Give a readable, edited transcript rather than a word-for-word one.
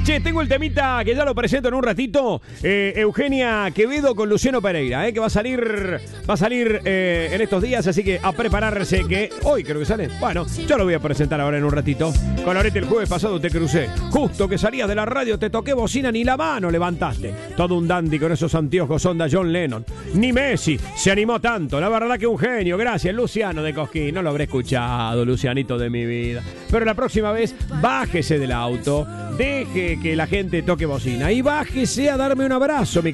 Che, tengo el temita que ya lo presento en un ratito. Eugenia Quevedo con Luciano Pereira, que va a salir en estos días, así que a prepararse, que hoy creo que sale. Bueno, yo lo voy a presentar ahora en un ratito. Con Arete, el jueves pasado te crucé. Justo que salías de la radio te toqué bocina, ni la mano levantaste. Todo un dandy con esos anteojos onda John Lennon. Ni Messi se animó tanto. La verdad que un genio. Gracias, Luciano de Cosquín. No lo habré escuchado, Lucianito de mi vida. Pero la próxima vez, bájese del auto, deje que la gente toque bocina y bájese a darme un abrazo, mi